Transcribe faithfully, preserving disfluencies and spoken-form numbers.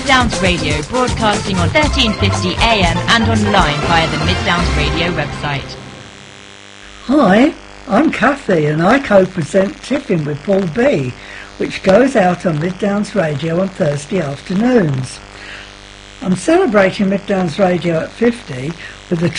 Mid-Downs Radio, broadcasting on thirteen fifty A M and online via the Mid-Downs Radio website. Hi, I'm Kathy and I co-present Tiffin with Paul B, which goes out on Mid-Downs Radio on Thursday afternoons. I'm celebrating Mid-Downs Radio at fifty with the